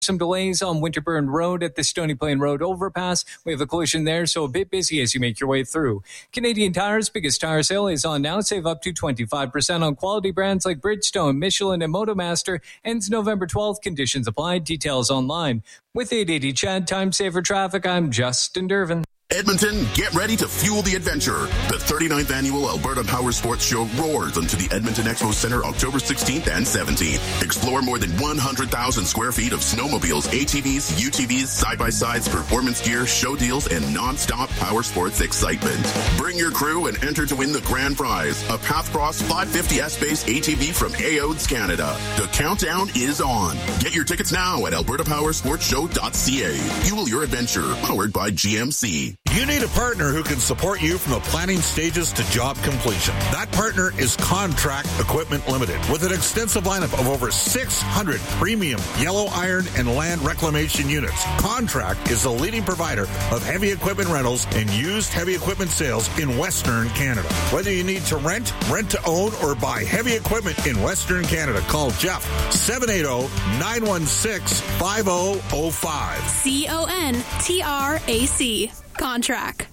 Some delays on Winterburn Road at the Stony Plain Road overpass. We have a collision there, so a bit busy as you make your way through. Canadian Tire's biggest tire sale is on now. Save up to 25% on quality brands like Bridgestone, Michelin, and Motomaster. Ends November 12th. Conditions apply. Details online. With 880 Chad, Time Saver Traffic, I'm Justin Dervin. Edmonton, get ready to fuel the adventure. The 39th annual Alberta Power Sports Show roars into the Edmonton Expo Center October 16th and 17th. Explore more than 100,000 square feet of snowmobiles, ATVs, UTVs, side-by-sides, performance gear, show deals, and non-stop power sports excitement. Bring your crew and enter to win the grand prize, a Pathcross 550S-based ATV from AODS Canada. The countdown is on. Get your tickets now at albertapowersportshow.ca. Fuel your adventure, powered by GMC. You need a partner who can support you from the planning stages to job completion. That partner is Contract Equipment Limited, with an extensive lineup of over 600 premium yellow iron and land reclamation units. Contract is the leading provider of heavy equipment rentals and used heavy equipment sales in Western Canada. Whether you need to rent to own, or buy heavy equipment in Western Canada, call Jeff 780-916-5005. CONTRAC. Contract.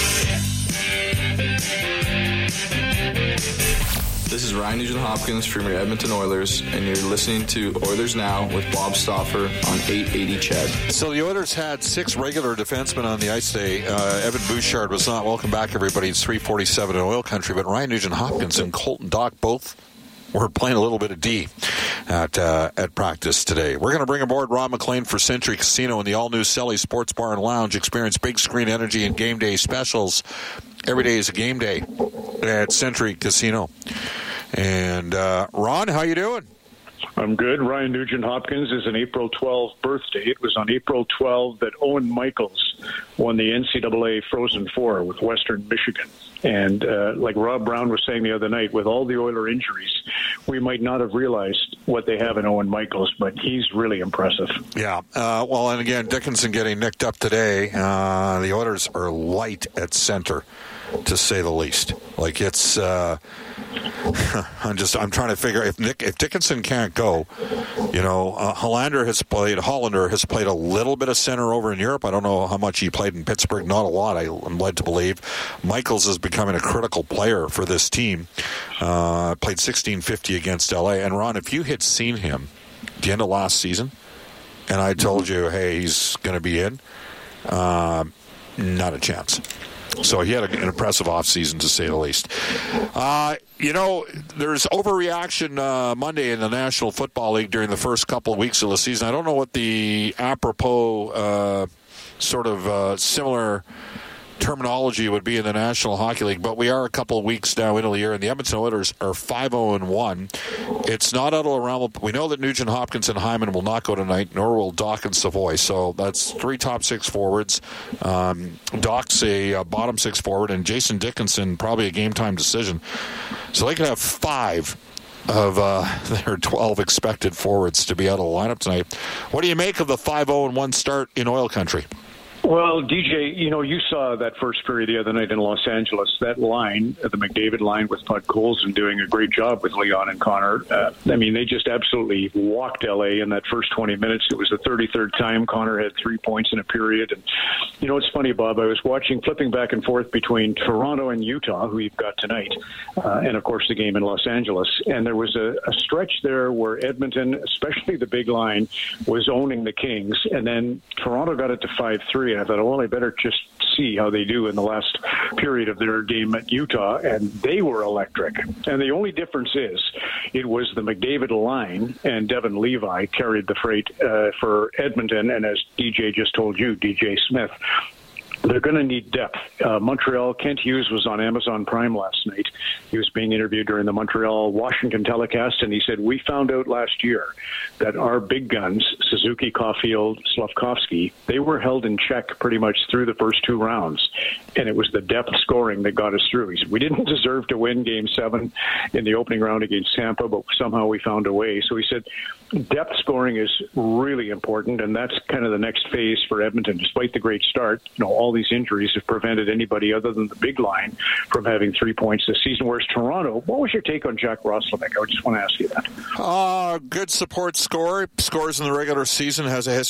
This is Ryan Nugent-Hopkins from your Edmonton Oilers, and you're listening to Oilers Now with Bob Stauffer on 880 Chad. So the Oilers had 6 regular defensemen on the ice today. Evan Bouchard was not. Welcome back, everybody. It's 3:47 in oil country, but Ryan Nugent-Hopkins and Colton Dock both were playing a little bit of D at practice today. We're going to bring aboard Rob McLean for Century Casino and the all-new Selly Sports Bar and Lounge. Experience big screen energy and game day specials. Every day is a game day at Century Casino. And Ron, how you doing? I'm good. Ryan Nugent-Hopkins is an April 12 birthday. It was on April 12 that Owen Michaels won the NCAA Frozen Four with Western Michigan. And like Rob Brown was saying the other night, with all the Oiler injuries, we might not have realized what they have in Owen Michaels, but he's really impressive. Yeah. Well, and again, Dickinson getting nicked up today. The Oilers are light at center, to say the least. Like, it's I'm trying to figure if Dickinson can't go, Hollander has played a little bit of center over in Europe. I don't know how much he played in Pittsburgh, not a lot, I'm led to believe. Michaels is becoming a critical player for this team. Played 1650 against LA. And Ron, if you had seen him at the end of last season and I told you, hey, he's going to be in, not a chance. So he had an impressive offseason, to say the least. There's overreaction Monday in the National Football League during the first couple of weeks of the season. I don't know what the apropos similar terminology would be in the National Hockey League, but we are a couple of weeks now into the year, and the Edmonton Oilers are 5-0-1. It's not out of the realm. We know that Nugent Hopkins and Hyman will not go tonight, nor will Dock and Savoy. So that's 3 top 6 forwards. Dock's a bottom 6 forward, and Jason Dickinson probably a game time decision. So they could have 5 of their 12 expected forwards to be out of the lineup tonight. What do you make of the 5-0-1 start in oil country? Well, DJ, you saw that first period the other night in Los Angeles. That line, the McDavid line with Bud Colson doing a great job with Leon and Connor. They just absolutely walked LA in that first 20 minutes. It was the 33rd time Connor had 3 points in a period. And, it's funny, Bob, I was flipping back and forth between Toronto and Utah, who you've got tonight, and, of course, the game in Los Angeles. And there was a stretch there where Edmonton, especially the big line, was owning the Kings. And then Toronto got it to 5-3. And I thought, well, I better just see how they do in the last period of their game at Utah, and they were electric. And the only difference is it was the McDavid line, and Devin Levi carried the freight for Edmonton, and as DJ just told you, DJ Smith, they're going to need depth. Montreal, Kent Hughes was on Amazon Prime last night. He was being interviewed during the Montreal-Washington telecast, and he said, we found out last year that our big guns, Suzuki, Caulfield, Slafkovsky, they were held in check pretty much through the first 2 rounds, and it was the depth scoring that got us through. He said, we didn't deserve to win Game 7 in the opening round against Tampa, but somehow we found a way. So he said, depth scoring is really important, and that's kind of the next phase for Edmonton. Despite the great start, all all these injuries have prevented anybody other than the big line from having 3 points this season. Whereas Toronto, what was your take on Jack Roslovic? I just want to ask you that. Good support scorer. Scores in the regular season, has a history